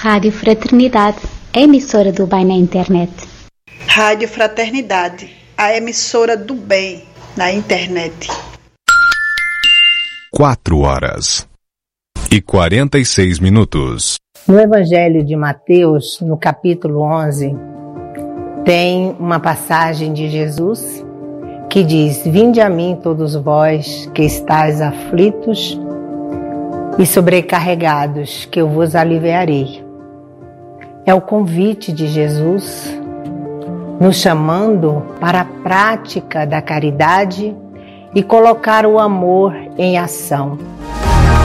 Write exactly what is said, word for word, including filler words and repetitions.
Rádio Fraternidade, a emissora do bem na internet. Rádio Fraternidade, a emissora do bem na internet. Quatro horas e quarenta e seis minutos. No Evangelho de Mateus, no capítulo onze, tem uma passagem de Jesus que diz: Vinde a mim todos vós que estáis aflitos e sobrecarregados, que eu vos aliviarei. É o convite de Jesus nos chamando para a prática da caridade e colocar o amor em ação.